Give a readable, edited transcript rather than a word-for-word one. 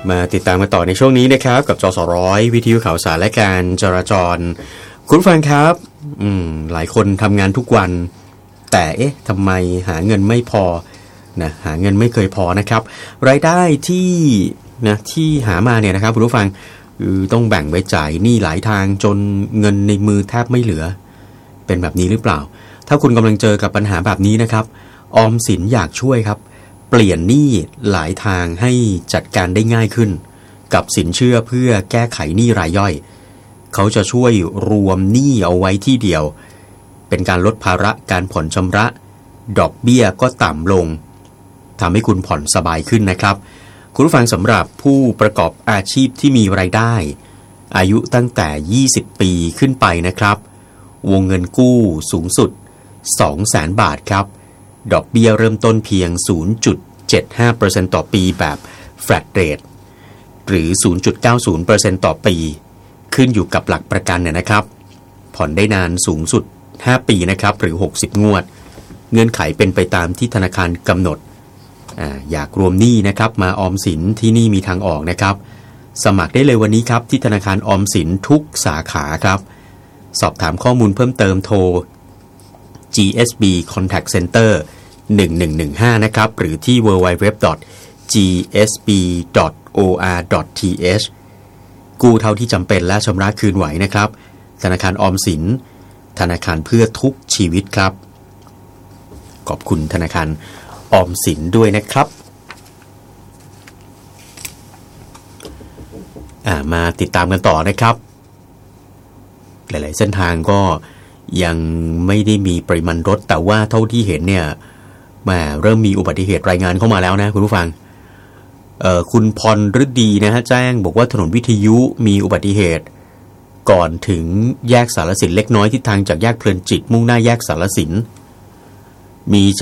มาติดตามกันต่อในช่วงนี้นะครับกับจสร้อยวิทยุข่าวสารและการจราจรคุณฟังครับหลายคนทำงานทุกวันแต่ทำไมหาเงินไม่พอนะหาเงินไม่เคยพอนะครับรายได้ที่หามาเนี่ยนะครับคุณผู้ฟังต้องแบ่งไว้จ่ายหนี้หลายทางจนเงินในมือแทบไม่เหลือเป็นแบบนี้หรือเปล่าถ้าคุณกำลังเจอกับปัญหาแบบนี้นะครับออมสินอยากช่วยครับเปลี่ยนหนี้หลายทางให้จัดการได้ง่ายขึ้นกับสินเชื่อเพื่อแก้ไขหนี้รายย่อยเขาจะช่วยรวมหนี้เอาไว้ที่เดียวเป็นการลดภาระการผ่อนชำระดอกเบี้ยก็ต่ำลงทำให้คุณผ่อนสบายขึ้นนะครับคุณผู้ฟังสำหรับผู้ประกอบอาชีพที่มีรายได้อายุตั้งแต่20ปีขึ้นไปนะครับวงเงินกู้สูงสุด 200,000 บาทครับดอกเบี้ยเริ่มต้นเพียง 0.75% ต่อปีแบบ flat rate หรือ 0.90% ต่อปีขึ้นอยู่กับหลักประกันเนี่ยนะครับผ่อนได้นานสูงสุด5ปีนะครับหรือ60งวดเงื่อนไขเป็นไปตามที่ธนาคารกำหนดอยากรวมหนี้นะครับมาออมสินที่นี่มีทางออกนะครับสมัครได้เลยวันนี้ครับที่ธนาคารออมสินทุกสาขาครับสอบถามข้อมูลเพิ่มเติมโทร GSB Contact Center 1115นะครับหรือที่ www.gsb.or.th กู้เท่าที่จำเป็นและชำระคืนไหวนะครับธนาคารออมสินธนาคารเพื่อทุกชีวิตครับขอบคุณธนาคารออมสินด้วยนะครับมาติดตามกันต่อนะครับหลายๆเส้นทางก็ยังไม่ได้มีปริมาณรถแต่ว่าเท่าที่เห็นเนี่ยเริ่มมีอุบัติเหตุรายงานเข้ามาแล้วนะคุณผู้ฟังคุณพรฤดีนะฮะแจ้งบอกว่าถนนวิทยุมีอุบัติเหตุก่อนถึงแยกสารสินเล็กน้อยทิศทางจากแยกเพลินจิตมุ่งหน้าแยกสารสินมี